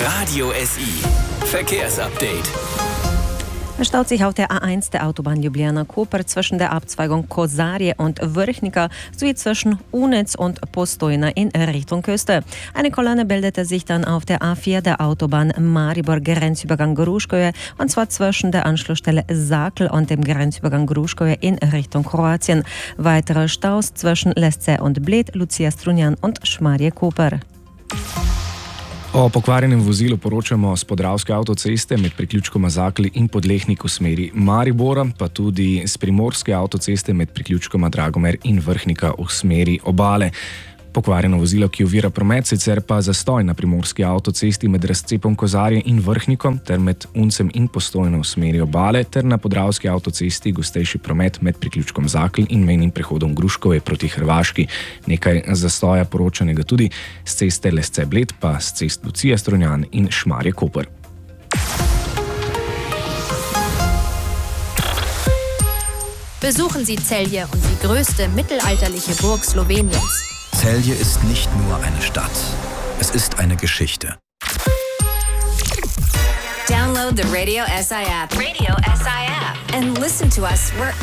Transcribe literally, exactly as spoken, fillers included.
Radio S I. Verkehrsupdate. Es staut sich auf der A eins der Autobahn Ljubljana-Koper zwischen der Abzweigung Kozarje und Vrhnika sowie zwischen Unitz und Postojna in Richtung Küste. Eine Kolonne bildete sich dann auf der A vier der Autobahn Maribor-Grenzübergang Gruškoje und zwar zwischen der Anschlussstelle Sakel und dem Grenzübergang Gruškoje in Richtung Kroatien. Weitere Staus zwischen Lesce und Bled, Lucija Strunjan und Šmarje Koper. O pokvarjenem vozilu poročamo s Podravske avtoceste med priključkoma Zakli in Podlehnik v smeri Maribora, pa tudi s Primorske avtoceste med priključkoma Dragomer in Vrhnika v smeri Obale. Pokvarjeno vozilo, ki ovira promet, sicer pa zastoj na Primorski avtocesti med razcepom Kozarje in Vrhnikom ter med Uncem in Postojno v smeri Obale ter na Podravski avtocesti gostejši promet med priključkom Zakl in mejnim prehodom Gruškove proti Hrvaški. Nekaj zastoja poročanega tudi s ceste Lesce Bled, pa s cest Lucija Strunjan in Šmarje Koper. Besuchen Sie Celje und die größte mittelalterliche Burg Sloweniens. Celje ist nicht nur eine Stadt, es ist eine Geschichte. Download the Radio S I app. Radio S I app. And listen to us wherever